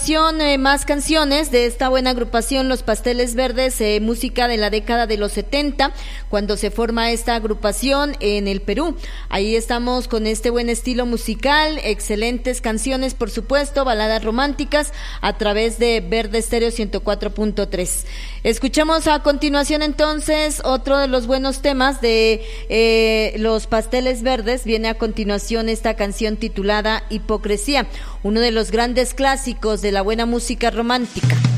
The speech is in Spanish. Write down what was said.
Más canciones de esta buena agrupación Los Pasteles Verdes, música de la década de los 70, cuando se forma esta agrupación en el Perú. Ahí estamos con este buen estilo musical, excelentes canciones, por supuesto, baladas románticas a través de Verde Estéreo 104.3. Escuchamos a continuación entonces otro de los buenos temas de Los Pasteles Verdes. Viene a continuación esta canción titulada Hipocresía, uno de los grandes clásicos de la buena música romántica.